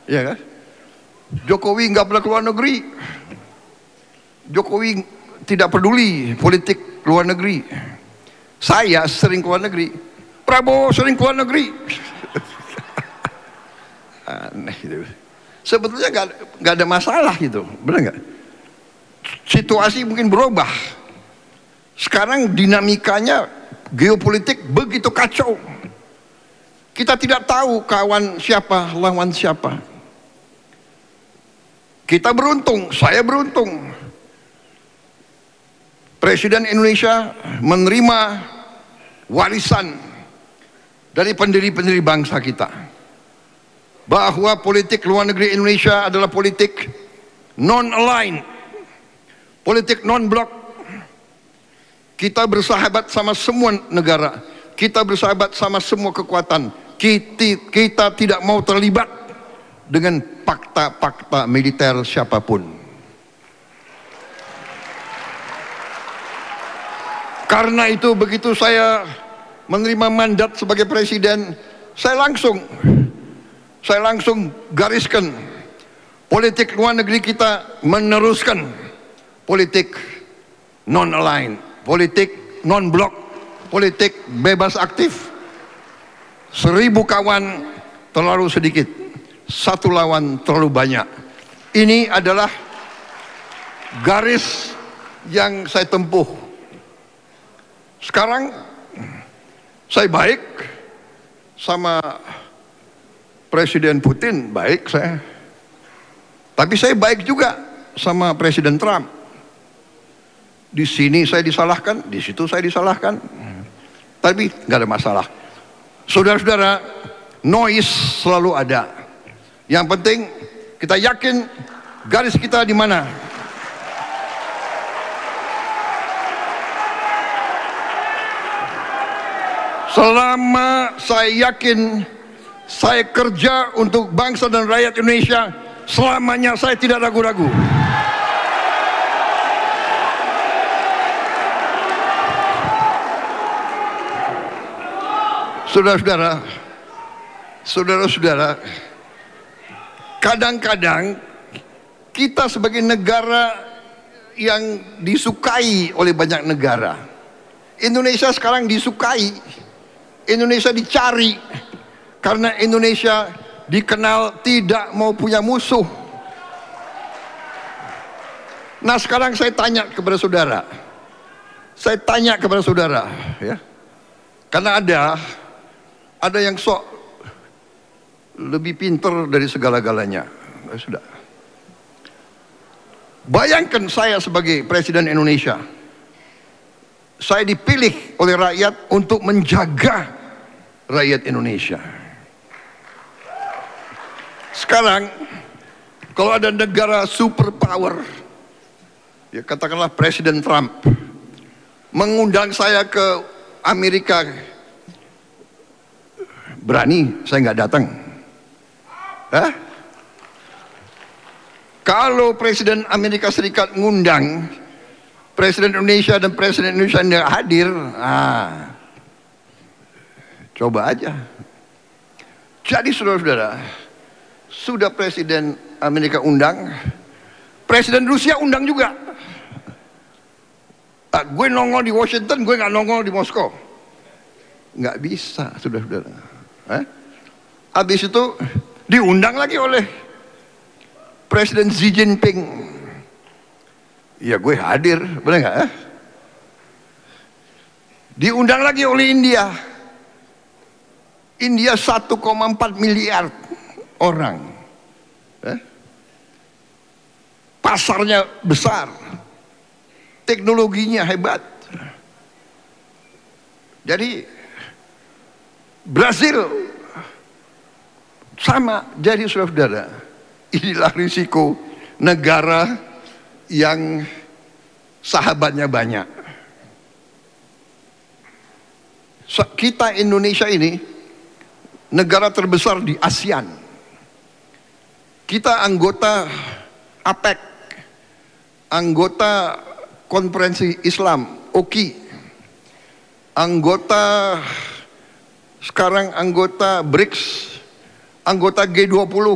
Ya kan? Jokowi nggak pernah keluar negeri. Jokowi tidak peduli politik luar negeri. Saya sering keluar negeri. Prabowo sering keluar negeri. Aneh gitu. Sebetulnya nggak ada masalah gitu, benar nggak? Situasi mungkin berubah. Sekarang dinamikanya geopolitik begitu kacau. Kita tidak tahu kawan siapa, lawan siapa. Kita beruntung, saya beruntung. Presiden Indonesia menerima warisan dari pendiri-pendiri bangsa kita, bahwa politik luar negeri Indonesia adalah politik non-aligned, politik non-blok. Kita bersahabat sama semua negara, kita bersahabat sama semua kekuatan. Kita tidak mau terlibat dengan fakta-fakta militer siapapun. Karena itu begitu saya menerima mandat sebagai presiden, saya langsung gariskan politik luar negeri kita meneruskan politik non-aligned, politik non-blok, politik bebas aktif. 1000 kawan terlalu sedikit, 1 lawan terlalu banyak. Ini adalah garis yang saya tempuh. Sekarang saya baik sama Presiden Putin, baik saya. Tapi saya baik juga sama Presiden Trump. Di sini saya disalahkan, di situ saya disalahkan. Tapi nggak ada masalah. Saudara-saudara, noise selalu ada. Yang penting kita yakin garis kita di mana. Selama saya yakin saya kerja untuk bangsa dan rakyat Indonesia, selamanya saya tidak ragu-ragu. Saudara-saudara, kadang-kadang kita sebagai negara yang disukai oleh banyak negara, Indonesia sekarang disukai, Indonesia dicari, karena Indonesia dikenal tidak mau punya musuh. Nah sekarang saya tanya kepada saudara, ya, karena ada yang sok lebih pintar dari segala-galanya. Sudah. Bayangkan saya sebagai Presiden Indonesia, saya dipilih oleh rakyat untuk menjaga rakyat Indonesia. Sekarang kalau ada negara superpower, ya katakanlah Presiden Trump, mengundang saya ke Amerika, berani saya nggak datang? Hah? Kalau Presiden Amerika Serikat ngundang Presiden Indonesia dan Presiden Indonesia yang hadir, coba aja. Jadi saudara-saudara, sudah Presiden Amerika undang, Presiden Rusia undang juga. Gue nongol di Washington, gue nggak nongol di Moskow. Nggak bisa, saudara-saudara. Habis itu diundang lagi oleh Presiden Xi Jinping. Ya gue hadir, benar nggak? Diundang lagi oleh India. India 1,4 miliar orang. Pasarnya besar. Teknologinya hebat. Jadi Brazil sama. Jadi saudara-saudara, inilah risiko negara yang sahabatnya banyak. Kita Indonesia ini negara terbesar di ASEAN. Kita anggota APEC, anggota Konferensi Islam, OKI, sekarang anggota BRICS, anggota G20.